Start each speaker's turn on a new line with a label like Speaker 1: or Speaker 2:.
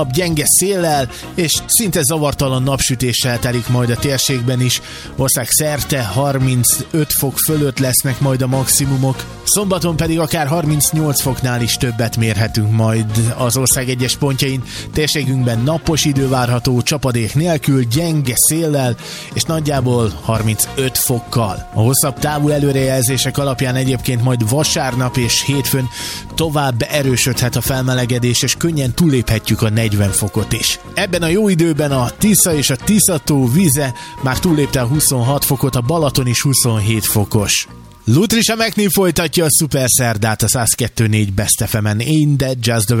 Speaker 1: Gyenge széllel és szinte zavartalan napsütéssel telik majd a térségben is. Ország szerte 35 fok fölött lesznek majd a maximumok. Szombaton pedig akár 38 foknál is többet mérhetünk majd az ország egyes pontjain. Térségünkben napos idő várható, csapadék nélkül, gyenge széllel és nagyjából 35 fokkal. A hosszabb távú előrejelzések alapján egyébként majd vasárnap és hétfőn tovább erősödhet a felmelegedés, és könnyen túlléphetjük a 40 fokot is. Ebben a jó időben a Tisza és a Tisza-tó vize már túllépte a 26 fokot, a Balaton is 27 fokos. Lutrisa McNeil folytatja a szuperszerdát a 102.4 Best FM-en. In That Just the